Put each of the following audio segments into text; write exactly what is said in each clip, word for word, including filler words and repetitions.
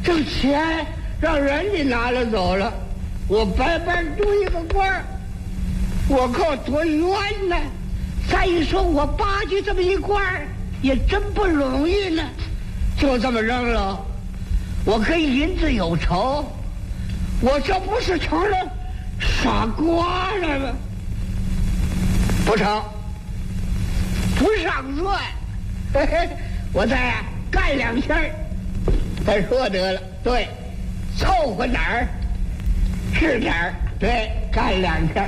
这钱让人家拿了走了，我白白读一个官儿，我靠多冤呢！再一说，我拔举这么一官儿也真不容易呢，就这么扔了。我跟银子有仇，我这不是成了傻瓜了吗？不成，不上算，嘿嘿，我再干两天再说得了。对，凑合点儿是点儿，对，干两天。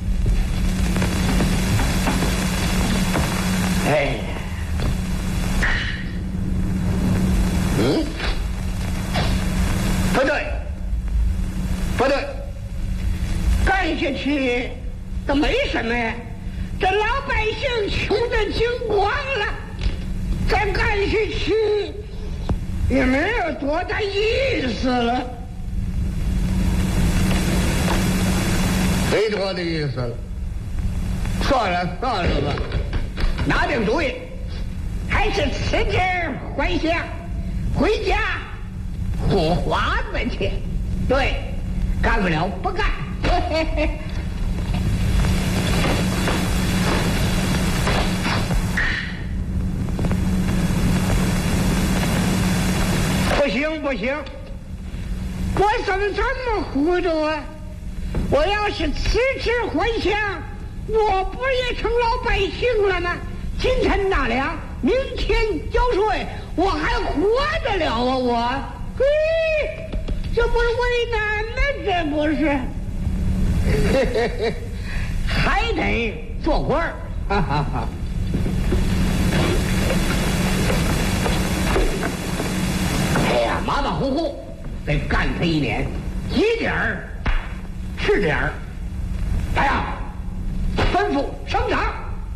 哎，嗯，不对，不对，干下去倒没什么呀，这老百姓穷得精光了，再干下去也没有多大意思了，没多大意思了，算了算了吧。拿定主意，还是辞职还乡，回家护华子去。对，干不了不干。嘿嘿嘿，不行不行，我怎么这么糊涂啊？我要是辞职还乡，我不也成老百姓了吗？今天纳粮，明天交税，我还活得了啊我？嘿，这不是为难吗？这不是，嘿嘿嘿，还得做官儿，哈哈哈。哎呀，马马虎虎得干他一年，几点儿是点儿。来呀，吩咐升场。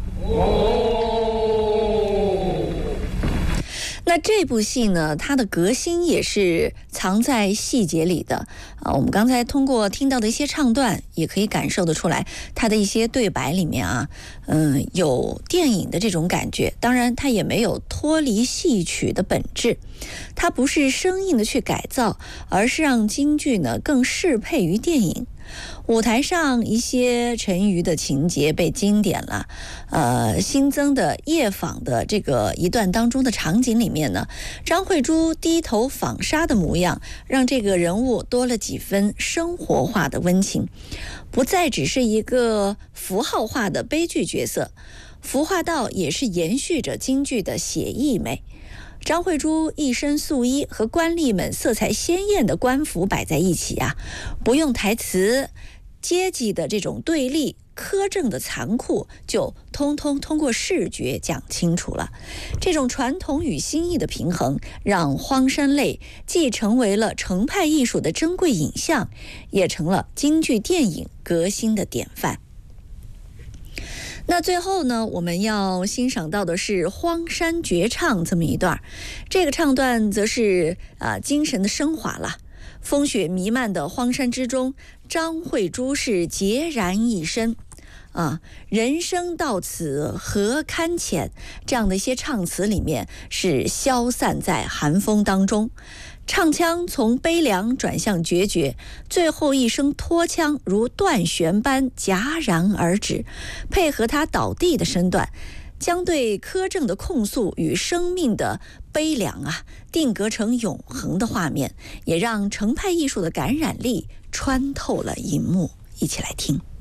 哦， 那这部戏呢，它的革新也是藏在细节里的啊。我们刚才通过听到的一些唱段，也可以感受得出来，它的一些对白里面啊，嗯，有电影的这种感觉。当然，它也没有脱离戏曲的本质，它不是生硬的去改造，而是让京剧呢更适配于电影。舞台上一些陈瑜的情节被经典了，呃，新增的夜访的这个一段当中的场景里面呢，张慧珠低头纺纱的模样，让这个人物多了几分生活化的温情，不再只是一个符号化的悲剧角色，服化道也是延续着京剧的写意美。张慧珠一身素衣和官吏们色彩鲜艳的官服摆在一起啊，不用台词，阶级的这种对立、苛政的残酷就通通通过视觉讲清楚了。这种传统与新意的平衡，让《荒山泪》既成为了程派艺术的珍贵影像，也成了京剧电影革新的典范。那最后呢，我们要欣赏到的是荒山绝唱这么一段，这个唱段则是啊、呃、精神的升华了。风雪弥漫的荒山之中，张慧珠是孑然一身啊，人生到此何堪遣，这样的一些唱词里面是消散在寒风当中。唱腔从悲凉转向决绝，最后一声拖腔如断弦般戛然而止，配合他倒地的身段，将对苛政的控诉与生命的悲凉啊定格成永恒的画面，也让程派艺术的感染力穿透了银幕。一起来听。